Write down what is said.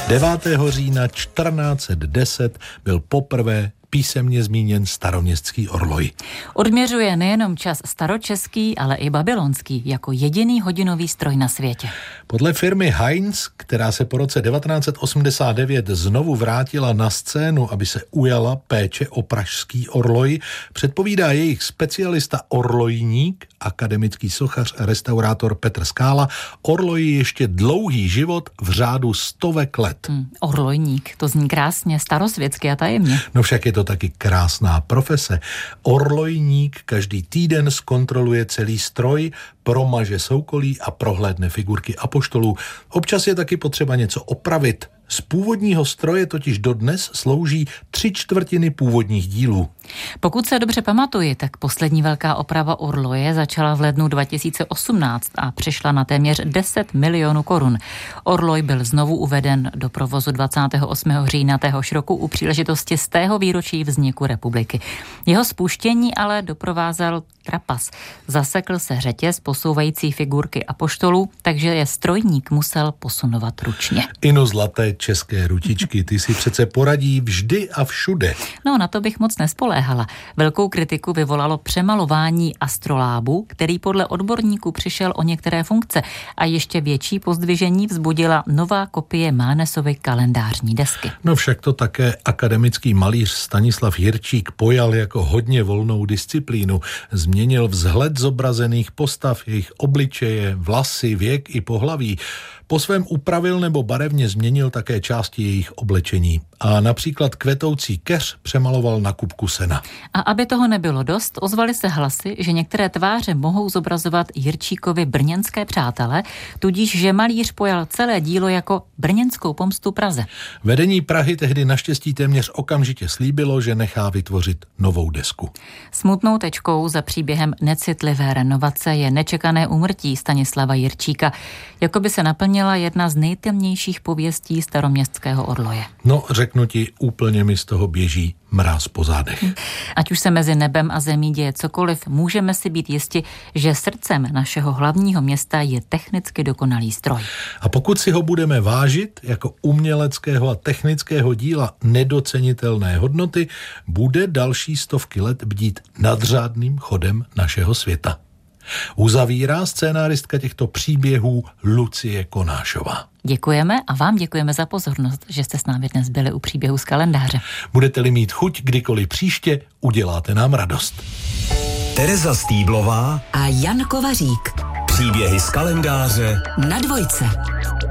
9. října 1410 byl poprvé písemně zmíněn staroměstský orloj. Odměřuje nejenom čas staročeský, ale i babylonský jako jediný hodinový stroj na světě. Podle firmy Heinz, která se po roce 1989 znovu vrátila na scénu, aby se ujala péče o pražský orloj, předpovídá jejich specialista orlojník, akademický sochař a restaurátor Petr Skála, orloji ještě dlouhý život v řádu stovek let. Orlojník, to zní krásně, starosvětsky a tajemně. No však je to taky krásná profese. Orlojník každý týden zkontroluje celý stroj, promaže soukolí a prohlédne figurky apoštolů. Občas je taky potřeba něco opravit. Z původního stroje totiž dodnes slouží 3/4 původních dílů. Pokud se dobře pamatuji, tak poslední velká oprava orloje začala v lednu 2018 a přišla na téměř 10 milionů korun. Orloj byl znovu uveden do provozu 28. října téhož roku u příležitosti 100. výročí vzniku republiky. Jeho spuštění ale doprovázel trapas. Zasekl se řetěz posouvající figurky apoštolů, takže je strojník musel posunovat ručně. Ino, zlaté české ručičky, ty si přece poradí vždy a všude. No, na to bych moc nespoléhala. Velkou kritiku vyvolalo přemalování astrolábu, který podle odborníků přišel o některé funkce, a ještě větší pozdvižení vzbudila nová kopie Mánesovy kalendářní desky. No však to také akademický malíř Stanislav Jirčík pojal jako hodně volnou disciplínu. Změnil vzhled zobrazených postav, jejich obličeje, vlasy, věk i pohlaví. Po svém upravil nebo barevně změnil také části jejich oblečení. A například kvetoucí keř přemaloval na kupku sena. A aby toho nebylo dost, ozvaly se hlasy, že některé tváře mohou zobrazovat Jirčíkovi brněnské přátele, tudíž že malíř pojal celé dílo jako brněnskou pomstu Praze. Vedení Prahy tehdy naštěstí téměř okamžitě slíbilo, že nechá vytvořit novou desku. Smutnou tečkou za příběhem necitlivé renovace je nečekané úmrtí Stanislava Jirčíka. Jakoby se naplnila jedna z nejtemnějších pověstí staroměstského orloje. No, řeknu ti, úplně mi z toho běží mráz po zádech. Ať už se mezi nebem a zemí děje cokoliv, můžeme si být jisti, že srdcem našeho hlavního města je technicky dokonalý stroj. A pokud si ho budeme vážit jako uměleckého a technického díla nedocenitelné hodnoty, bude další stovky let bdít nadřádným chodem našeho světa. Uzavírá scénáristka těchto příběhů Lucie Konášová. Děkujeme a vám děkujeme za pozornost, že jste s námi dnes byli u příběhu z kalendáře. Budete-li mít chuť kdykoliv příště, uděláte nám radost. Tereza Stýblová a Jan Kovařík. Příběhy z kalendáře na Dvojce.